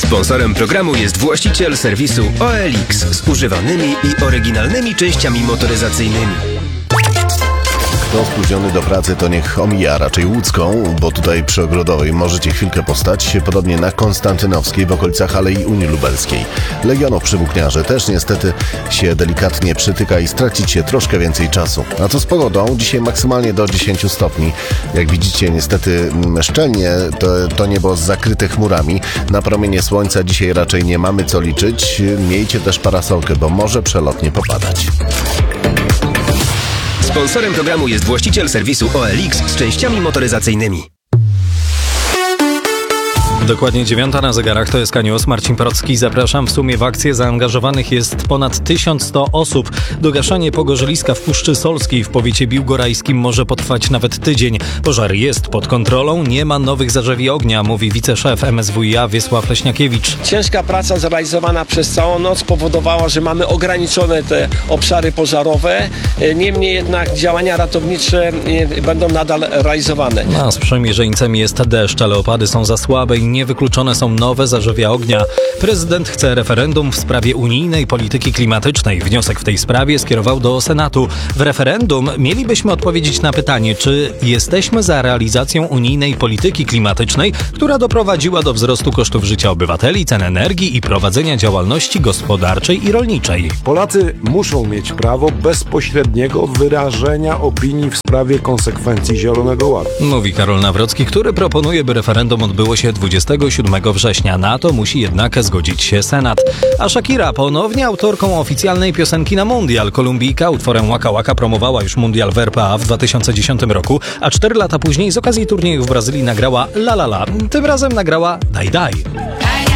Sponsorem programu jest właściciel serwisu OLX z używanymi i oryginalnymi częściami motoryzacyjnymi. Kto spóźniony do pracy, to niech omija raczej Łódzką, bo tutaj przy Ogrodowej możecie chwilkę postać, podobnie na Konstantynowskiej w okolicach Alei Unii Lubelskiej. Legionów przy Włókniarze też niestety się delikatnie przytyka i stracicie troszkę więcej czasu. A co z pogodą? Dzisiaj maksymalnie do 10 stopni. Jak widzicie, niestety szczelnie to niebo zakryte chmurami. Na promienie słońca dzisiaj raczej nie mamy co liczyć. Miejcie też parasolkę, bo może przelotnie popadać. Sponsorem programu jest właściciel serwisu OLX z częściami motoryzacyjnymi. Dokładnie 9 na zegarach, to jest Kanius, Marcin Procki. Zapraszam. W sumie w akcję zaangażowanych jest ponad 1100 osób. Dogaszanie pogorzeliska w Puszczy Solskiej w powiecie biłgorajskim może potrwać nawet tydzień. Pożar jest pod kontrolą, nie ma nowych zarzewi ognia, mówi wiceszef MSWiA Wiesław Leśniakiewicz. Ciężka praca zrealizowana przez całą noc powodowała, że mamy ograniczone te obszary pożarowe. Niemniej jednak działania ratownicze będą nadal realizowane. A sprzymierzeńcem jest deszcz, ale opady są za słabe i niewykluczone są nowe zarzewia ognia. Prezydent chce referendum w sprawie unijnej polityki klimatycznej. Wniosek w tej sprawie skierował do Senatu. W referendum mielibyśmy odpowiedzieć na pytanie, czy jesteśmy za realizacją unijnej polityki klimatycznej, która doprowadziła do wzrostu kosztów życia obywateli, cen energii i prowadzenia działalności gospodarczej i rolniczej. Polacy muszą mieć prawo bezpośredniego wyrażenia opinii w sprawie konsekwencji Zielonego Ładu. Mówi Karol Nawrocki, który proponuje, by referendum odbyło się 27 września. Na to musi jednak zgodzić się Senat. A Shakira ponownie autorką oficjalnej piosenki na mundial. Kolumbijka utworem Waka Waka promowała już mundial w RPA w 2010 roku, a 4 lata później z okazji turnieju w Brazylii nagrała La La La. Tym razem nagrała Daj Daj.